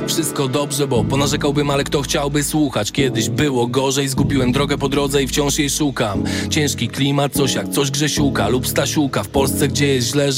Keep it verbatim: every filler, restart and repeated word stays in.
wszystko dobrze, bo ponarzekałbym, ale kto chciałby słuchać? Kiedyś było gorzej, zgubiłem drogę po drodze i wciąż jej szukam. Ciężki klimat, coś jak coś Grzesiuka lub Stasiuka. W Polsce, gdzie jest źle,